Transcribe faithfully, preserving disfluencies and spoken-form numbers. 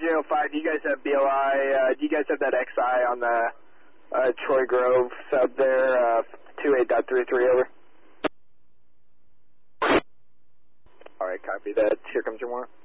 Juno five, do you guys have B L I, uh, do you guys have that X I on the uh, Troy Grove sub there, uh, two eight dot three three, over? Alright, copy that. Here comes your one.